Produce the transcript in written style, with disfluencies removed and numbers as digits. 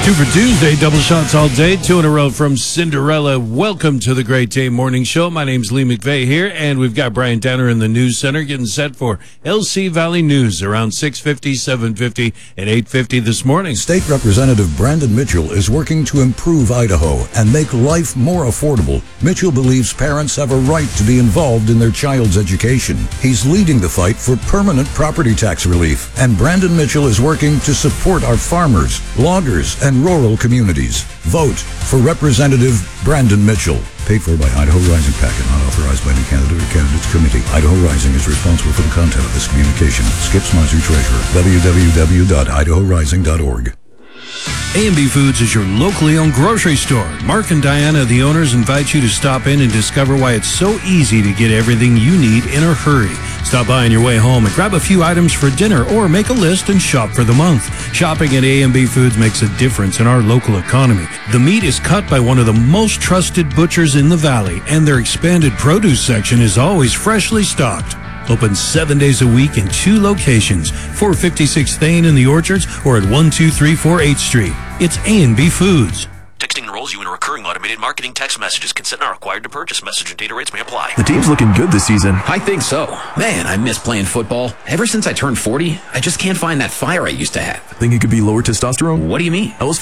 Two for Tuesday, double shots all day, 2 in a row from Cinderella. Welcome to the Great Day Morning Show. My name's Lee McVeigh here, and we've got Brian Danner in the News Center getting set for LC Valley News around 6:50, 7:50, and 8:50 this morning. State Representative Brandon Mitchell is working to improve Idaho and make life more affordable. Mitchell believes parents have a right to be involved in their child's education. He's leading the fight for permanent property tax relief, and Brandon Mitchell is working to support our farmers, loggers, and rural communities. Vote for Representative Brandon Mitchell. Paid for by Idaho Rising Packet, not authorized by any candidate or candidates committee. Idaho Rising is responsible for the content of this communication. Skip Smizer, Treasurer. www.idahorising.org. A&B Foods is your locally owned grocery store. Mark and Diana, the owners, invite you to stop in and discover why it's so easy to get everything you need in a hurry. Stop by on your way home and grab a few items for dinner or make a list and shop for the month. Shopping at A&B Foods makes a difference in our local economy. The meat is cut by one of the most trusted butchers in the valley, and their expanded produce section is always freshly stocked. Open 7 days a week in 2 locations, 456 Thane in the Orchards or at 12348 8th Street. It's A&B Foods. Texting enrolls you in a recurring automated marketing text messages. Consent not required to purchase. Message and data rates may apply. The team's looking good this season. I think so. Man, I miss playing football. Ever since I turned 40, I just can't find that fire I used to have. Think it could be lower testosterone? What do you mean?